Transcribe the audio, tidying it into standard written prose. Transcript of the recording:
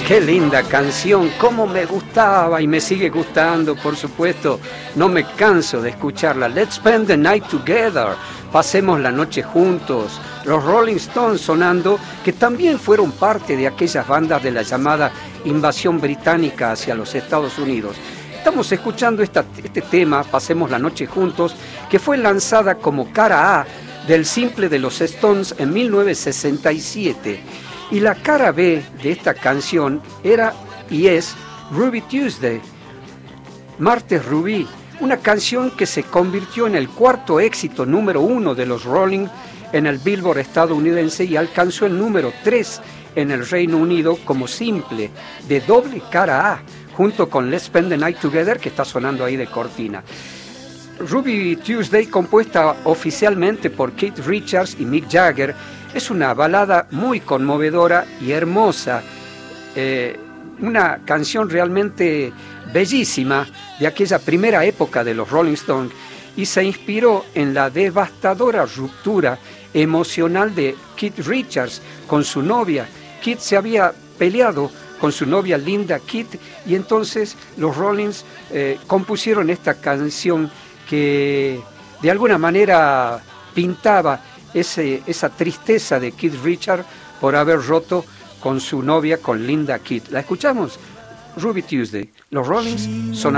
Qué linda canción, cómo me gustaba y me sigue gustando, por supuesto, no me canso de escucharla. Let's spend the night together, pasemos la noche juntos. Los Rolling Stones sonando, que también fueron parte de aquellas bandas de la llamada invasión británica hacia los Estados Unidos. Estamos escuchando este tema, Pasemos la noche juntos, que fue lanzada como cara A del simple de los Stones en 1967. Y la cara B de esta canción era y es Ruby Tuesday, Martes Rubí, una canción que se convirtió en el cuarto éxito número 1 de los Rolling en el Billboard estadounidense y alcanzó el número 3 en el Reino Unido como simple de doble cara A, junto con Let's Spend the Night Together, que está sonando ahí de cortina. Ruby Tuesday, compuesta oficialmente por Keith Richards y Mick Jagger, es una balada muy conmovedora y hermosa, una canción realmente bellísima de aquella primera época de los Rolling Stones, y se inspiró en la devastadora ruptura emocional de Keith Richards con su novia. Keith se había peleado con su novia Linda Keith, y entonces los Rollins compusieron esta canción que de alguna manera pintaba esa tristeza de Keith Richards por haber roto con su novia, con Linda Keith. ¿La escuchamos? Ruby Tuesday, los Rollins son